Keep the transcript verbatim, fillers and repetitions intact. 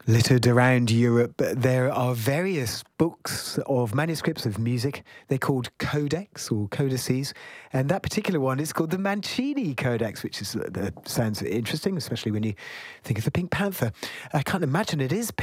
Littered around Europe, there are various books of manuscripts of music. They're called codex or codices, and that particular one is called the Mancini Codex, which is uh, sounds interesting, especially when you think of the Pink Panther. I can't imagine it is